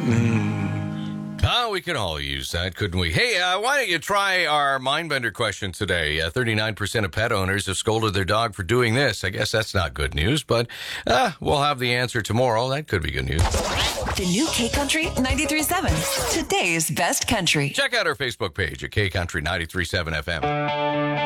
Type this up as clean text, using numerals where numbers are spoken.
We could all use that, couldn't we? Hey, why don't you try our Mindbender question today? 39% of pet owners have scolded their dog for doing this. I guess that's not good news, but we'll have the answer tomorrow. That could be good news. The new K-Country 93.7. Today's best country. Check out our Facebook page at K-Country 93.7 FM.